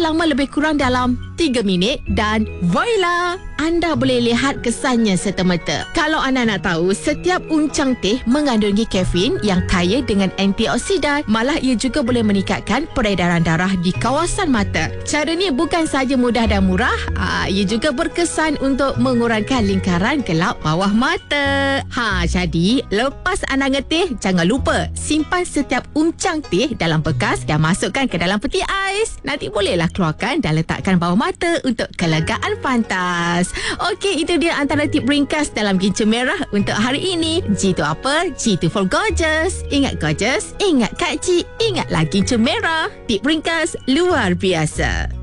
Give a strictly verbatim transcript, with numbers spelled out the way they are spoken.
selama lebih kurang dalam tiga minit dan voila, anda boleh lihat kesannya serta-merta. Kalau anda nak tahu, setiap uncang teh mengandungi kafein yang kaya dengan antioksidan. Malah ia juga boleh meningkatkan peredaran darah di kawasan mata. Cara ni bukan saja mudah dan murah, aa, ia juga berkesan untuk mengurangkan lingkaran gelap bawah mata. Ha, jadi lepas anda ngeteh, jangan lupa simpan setiap uncang teh dalam bekas dan masukkan ke dalam peti ais. Nanti bolehlah keluarkan dan letakkan bawah mata untuk kelegaan pantas. Okey, itu dia antara tip ringkas dalam Gincu Merah untuk hari ini. G tu apa? G tu for gorgeous. Ingat gorgeous, ingat Kak G, ingatlah Gincu Merah. Tip ringkas luar biasa.